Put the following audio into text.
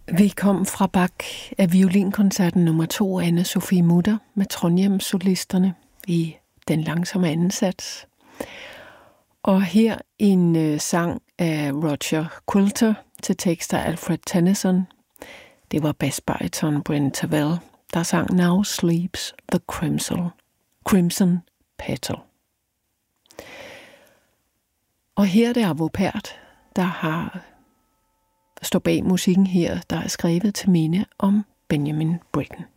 Vi kom fra Bach af violinkoncerten nummer 2 af Anne-Sophie Mutter med Trondheim-solisterne i den langsomme anden sats. Og her en sang af Roger Quilter til tekster af Alfred Tennyson. Det var basbariton Bryn Tervel, der sang Now Sleeps the Crimson Petal. Og her er det Arvo Pärt, der står bag musikken her, der er skrevet til minde om Benjamin Britten.